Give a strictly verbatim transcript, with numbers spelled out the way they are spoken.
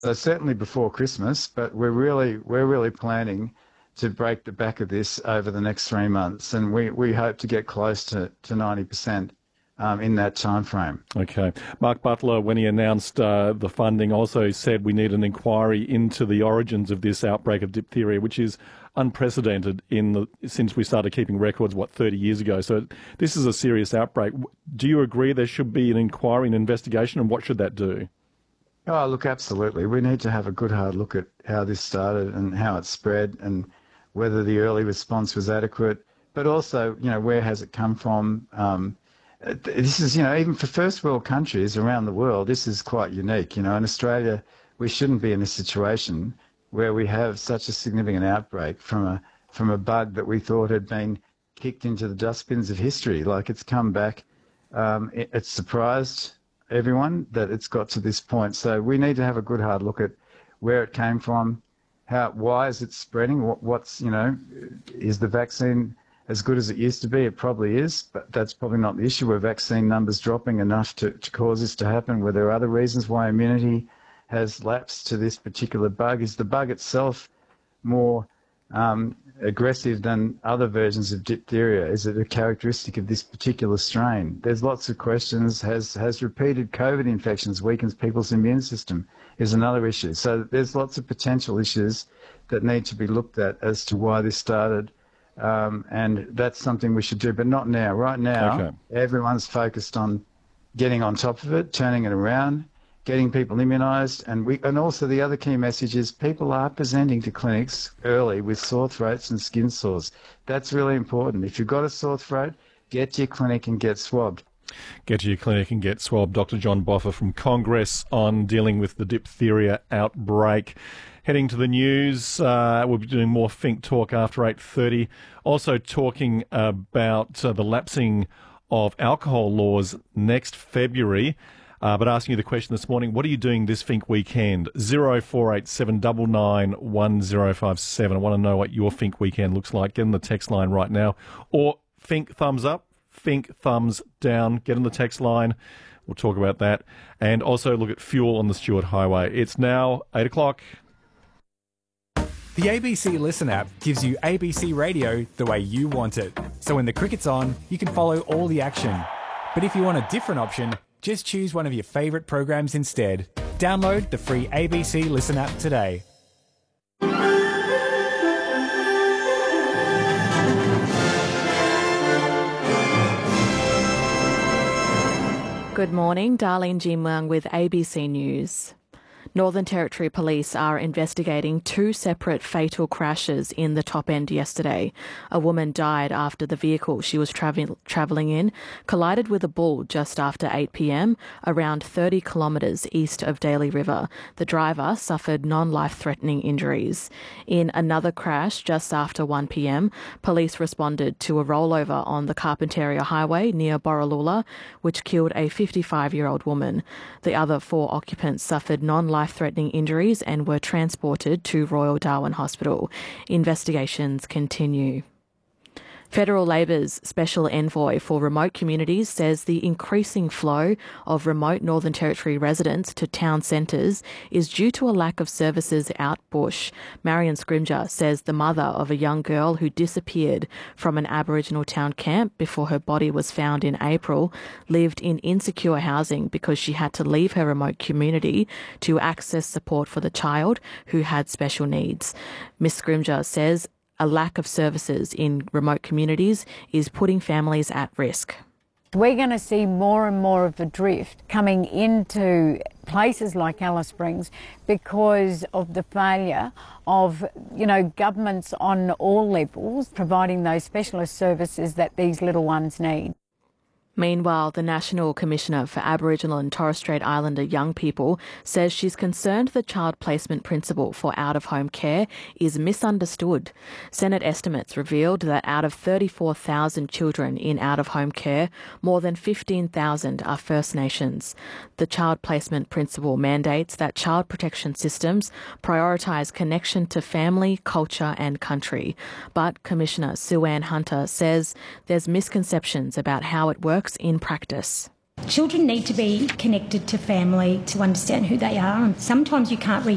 So certainly before Christmas, but we're really we're really planning to break the back of this over the next three months, and we, we hope to get close to, to ninety percent um, in that time frame. Okay. Mark Butler, when he announced uh, the funding, also said we need an inquiry into the origins of this outbreak of diphtheria, which is unprecedented in the since we started keeping records, what, thirty years ago. So this is a serious outbreak. Do you agree there should be an inquiry, an investigation, and what should that do? Oh, look, absolutely. We need to have a good hard look at how this started and how it spread and whether the early response was adequate, but also, you know, where has it come from? Um, this is, you know, even for first world countries around the world, this is quite unique. You know, in Australia, we shouldn't be in this situation where we have such a significant outbreak from a from a bug that we thought had been kicked into the dustbins of history. Like, it's come back. Um, it, it's surprised everyone that it's got to this point. So we need to have a good hard look at where it came from, how, why is it spreading, what, what's, you know, is the vaccine as good as it used to be? It probably is, but that's probably not the issue. Were vaccine numbers dropping enough to, to cause this to happen? Were there other reasons why immunity has lapsed to this particular bug? Is the bug itself more um, aggressive than other versions of diphtheria? Is it a characteristic of this particular strain? There's lots of questions. Has has repeated COVID infections weakens people's immune system? Is another issue. So there's lots of potential issues that need to be looked at as to why this started, um, and that's something we should do, but not now. Right now, Okay. Everyone's focused on getting on top of it, turning it around, getting people immunised, and we and also the other key message is people are presenting to clinics early with sore throats and skin sores. That's really important. If you've got a sore throat, get to your clinic and get swabbed. Get to your clinic and get swabbed. Doctor John Boffa from Congress on dealing with the diphtheria outbreak. Heading to the news, uh, we'll be doing more Think Talk after eight thirty. Also talking about uh, the lapsing of alcohol laws next February. Uh, but asking you the question this morning, what are you doing this Think weekend? zero four eight seven nine nine one zero five seven. I want to know what your Think weekend looks like. Get in the text line right now. Or Think thumbs up, Think thumbs down. Get in the text line. We'll talk about that. And also look at fuel on the Stuart Highway. It's now eight o'clock. The A B C Listen app gives you A B C Radio the way you want it. So when the cricket's on, you can follow all the action. But if you want a different option, just choose one of your favourite programs instead. Download the free A B C Listen app today. Good morning, Darlene Jimwang with A B C News. Northern Territory Police are investigating two separate fatal crashes in the Top End yesterday. A woman died after the vehicle she was travel- travelling in collided with a bull just after eight p m, around thirty kilometres east of Daly River. The driver suffered non-life-threatening injuries. In another crash just after one p m, police responded to a rollover on the Carpentaria Highway near Borroloola, which killed a fifty-five-year-old woman. The other four occupants suffered non-life life-threatening injuries and were transported to Royal Darwin Hospital. Investigations continue. Federal Labor's Special Envoy for Remote Communities says the increasing flow of remote Northern Territory residents to town centres is due to a lack of services out bush. Marion Scrimger says the mother of a young girl who disappeared from an Aboriginal town camp before her body was found in April lived in insecure housing because she had to leave her remote community to access support for the child who had special needs. Miz Scrimger says a lack of services in remote communities is putting families at risk. We're going to see more and more of the drift coming into places like Alice Springs because of the failure of, you know, governments on all levels providing those specialist services that these little ones need. Meanwhile, the National Commissioner for Aboriginal and Torres Strait Islander Young People says she's concerned the child placement principle for out-of-home care is misunderstood. Senate estimates revealed that out of thirty-four thousand children in out-of-home care, more than fifteen thousand are First Nations. The child placement principle mandates that child protection systems prioritise connection to family, culture and country. But Commissioner Sue Ann Hunter says there's misconceptions about how it works in practice. Children need to be connected to family to understand who they are, and sometimes you can't reach